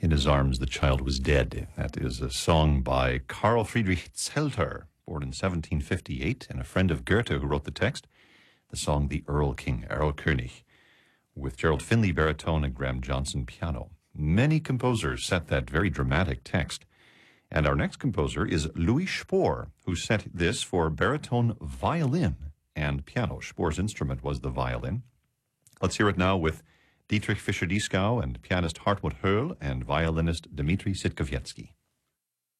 In his arms, the child was dead. That is a song by Carl Friedrich Zelter, born in 1758, and a friend of Goethe who wrote the text. The song The Erl King, Erlkönig, with Gerald Finley baritone and Graham Johnson piano. Many composers set that very dramatic text. And our next composer is Louis Spohr, who set this for baritone, violin, and piano. Spohr's instrument was the violin. Let's hear it now with Dietrich Fischer-Dieskau and pianist Hartmut Höll and violinist Dmitri Sitkowiecki.